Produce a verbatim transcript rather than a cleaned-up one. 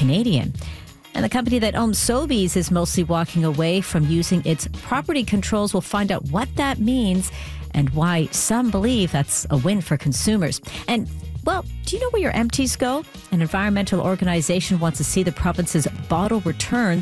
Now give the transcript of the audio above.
Canadian. And the company that owns Sobeys is mostly walking away from using its property controls. We'll find out what that means and why some believe that's a win for consumers. And, well, do you know where your empties go? An environmental organization wants to see the province's bottle returns